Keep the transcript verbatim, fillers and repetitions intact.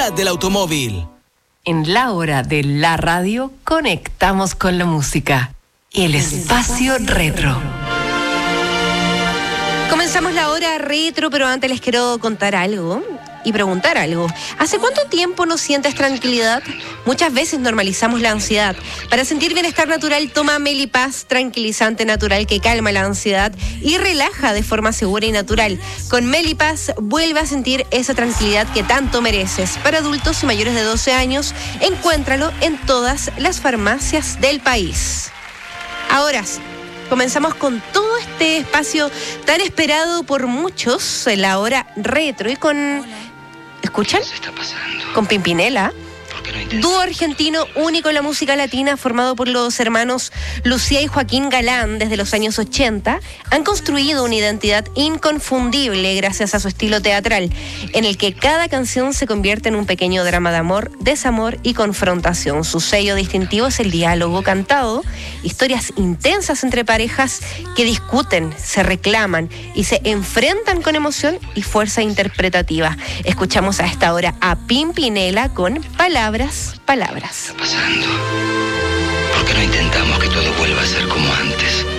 calidad del automóvil. En la hora de la radio, conectamos con la música. El espacio retro. Comenzamos la hora retro, pero antes les quiero contar algo y preguntar algo. ¿Hace cuánto tiempo no sientes tranquilidad? Muchas veces normalizamos la ansiedad. Para sentir bienestar natural, toma Melipaz, tranquilizante natural que calma la ansiedad y relaja de forma segura y natural. Con Melipaz, vuelve a sentir esa tranquilidad que tanto mereces. Para adultos y mayores de doce años, encuéntralo en todas las farmacias del país. Ahora sí, comenzamos con todo este espacio tan esperado por muchos en la hora retro y con... ¿Escuchan? ¿Qué está pasando? Con Pimpinela. No Dúo argentino único en la música latina, formado por los hermanos Lucía y Joaquín Galán desde los años ochenta, han construido una identidad inconfundible gracias a su estilo teatral, en el que cada canción se convierte en un pequeño drama de amor, desamor y confrontación. Su sello distintivo es el diálogo cantado, historias intensas entre parejas que discuten, se reclaman y se enfrentan con emoción y fuerza interpretativa. Escuchamos a esta hora a Pimpinela con Palabras Palabras. ¿Qué está pasando? ¿Por qué no intentamos que todo vuelva a ser como antes?